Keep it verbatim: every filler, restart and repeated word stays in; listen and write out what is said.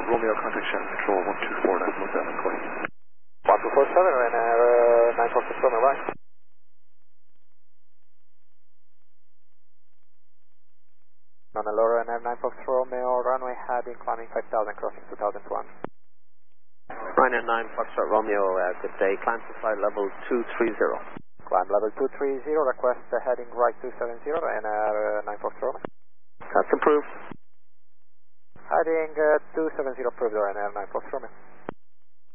Romeo, contact Shannon Control one two four nine one seven, clear. one two four seven, Ryanair uh, nine four six Romeo, right. On the lower Ryanair nine four six Romeo, runway heading, climbing five thousand, crossing two thousand one. Ryanair nine Foxtrot Romeo, uh, good day, climb to flight level two three zero. Climb level two three zero, request uh, heading right two seven zero, Ryanair uh, nine four six Romeo. That's approved. Heading uh, two seven zero, approved, Ryanair nine four six Romeo.